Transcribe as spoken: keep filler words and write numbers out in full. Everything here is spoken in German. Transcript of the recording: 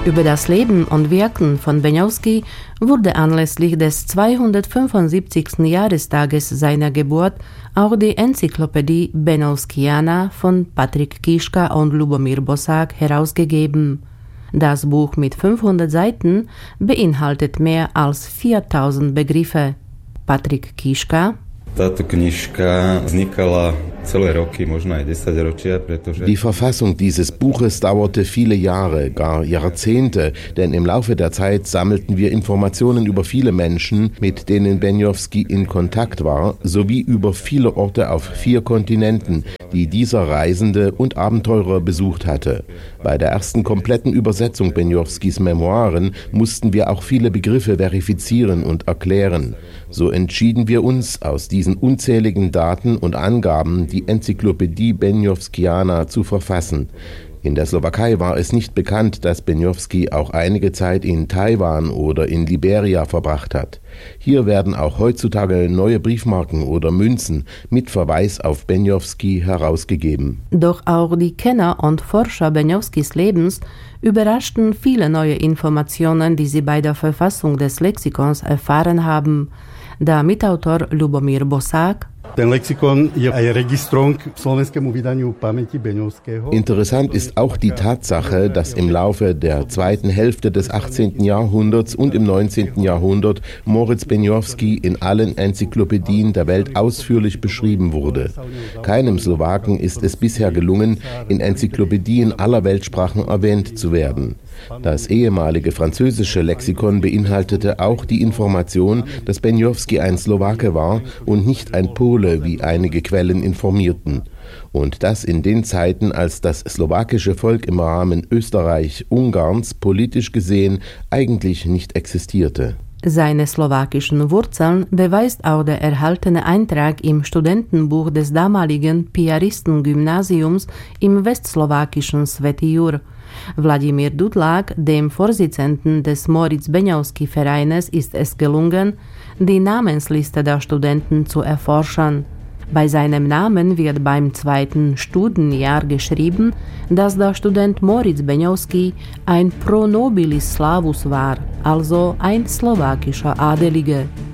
Über das Leben und Wirken von Beňovský wurde anlässlich des zweihundertfünfundsiebzigsten Jahrestages seiner Geburt auch die Enzyklopädie Beňovskiana von Patrik Kiška und Ľubomír Bosák herausgegeben. Das Buch mit fünfhundert Seiten beinhaltet mehr als viertausend Begriffe. Patrik Kiška: Táto knižka vznikala celé roky, možno aj desaťročia, pretože Die Verfassung dieses Buches dauerte viele Jahre, gar Jahrzehnte, denn im Laufe der Zeit sammelten wir Informationen über viele Menschen, mit denen Beňovský in Kontakt war, sowie über viele Orte auf vier Kontinenten, die dieser Reisende und Abenteurer besucht hatte. Bei der ersten kompletten Übersetzung Beňovskys Memoiren mussten wir auch viele Begriffe verifizieren und erklären. So entschieden wir uns, aus diesen unzähligen Daten und Angaben die Enzyklopädie Beňovskiana zu verfassen. In der Slowakei war es nicht bekannt, dass Beňovský auch einige Zeit in Taiwan oder in Liberia verbracht hat. Hier werden auch heutzutage neue Briefmarken oder Münzen mit Verweis auf Beňovský herausgegeben. Doch auch die Kenner und Forscher Beňovskys Lebens überraschten viele neue Informationen, die sie bei der Verfassung des Lexikons erfahren haben. Der Mitautor Ľubomír Bosák: Ten lexikon je aj registrom k slovenskému vydaniu pamäti Beňovského. Interessant ist auch die Tatsache, dass im Laufe der zweiten Hälfte des achtzehnten Jahrhunderts und im neunzehnten Jahrhundert Moritz Beňovský in allen Enzyklopädien der Welt ausführlich beschrieben wurde. Keinem Slowaken ist es bisher gelungen, in Enzyklopädien aller Weltsprachen erwähnt zu werden. Das ehemalige französische Lexikon beinhaltete auch die Information, dass Beňovský ein Slowake war und nicht ein Pole, wie einige Quellen informierten. Und das in den Zeiten, als das slowakische Volk im Rahmen Österreich-Ungarns politisch gesehen eigentlich nicht existierte. Seine slowakischen Wurzeln beweist auch der erhaltene Eintrag im Studentenbuch des damaligen Piaristengymnasiums im westslowakischen Svätý Jur. Vladimír Dudlák, dem Vorsitzenden des Moritz Beňovský-Vereines, ist es gelungen, die Namensliste der Studenten zu erforschen. Bei seinem Namen wird beim zweiten Studienjahr geschrieben, dass der Student Moritz Beňovský ein pro nobilis Slavus war, also ein slowakischer Adeliger.